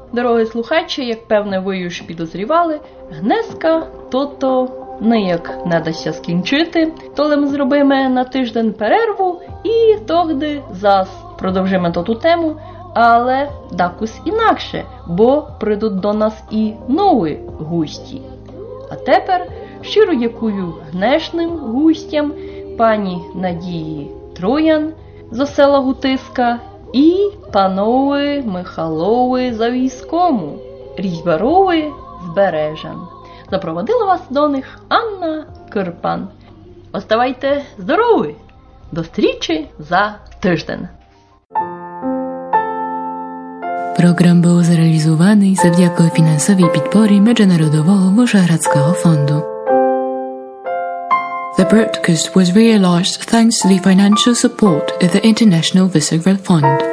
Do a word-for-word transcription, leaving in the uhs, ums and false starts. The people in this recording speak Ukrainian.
дорогі слухачі, як певне ви już підозрівали, гнеска то-то ніяк не дасться скінчити, толи ми зробимо на тиждень перерву і тогди зас продовжимо ту тему, але дакусь інакше, бо прийдуть до нас і нові гості. А тепер щиро дякую гнешним гостям, пані Надії Троян з села Гутиска і панові Михайлові Завійському, різьбарові з Бережан. Запровадила вас до них Анна Кирпан. Оставайте здорові! До зустрічі за тиждень! Program był zrealizowany завдяки фінансовій підпорі Міжнародного Вишеградського фонду. The broadcast was realized thanks to the financial support of the International Visegrad Fund.